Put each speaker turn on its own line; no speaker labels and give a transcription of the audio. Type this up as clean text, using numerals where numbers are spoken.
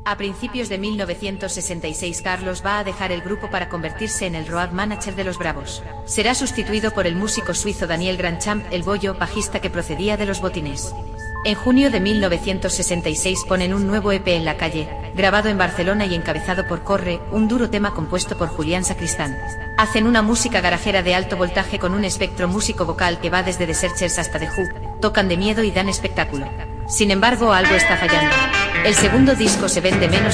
A principios de 1966 Carlos va a dejar el grupo para convertirse en el road manager de los Bravos. Será sustituido por el músico suizo Daniel Grandchamp, el Bollo, bajista que procedía de los Botines. En junio de 1966 ponen un nuevo EP en la calle, grabado en Barcelona y encabezado por Corre, un duro tema compuesto por Julián Sacristán. Hacen una música garajera de alto voltaje con un espectro músico vocal que va desde The Searchers hasta The Who, tocan de miedo y dan espectáculo. Sin embargo, algo está fallando. El segundo disco se vende menos